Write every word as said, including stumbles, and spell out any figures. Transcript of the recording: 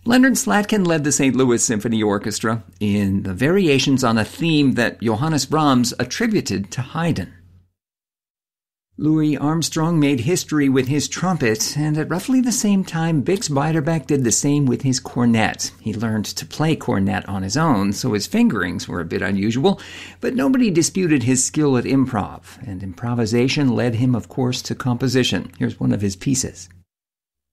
Leonard Slatkin led the Saint Louis Symphony Orchestra in the variations on a theme that Johannes Brahms attributed to Haydn. Louis Armstrong made history with his trumpet, and at roughly the same time, Bix Beiderbecke did the same with his cornet. He learned to play cornet on his own, so his fingerings were a bit unusual, but nobody disputed his skill at improv, and improvisation led him, of course, to composition. Here's one of his pieces.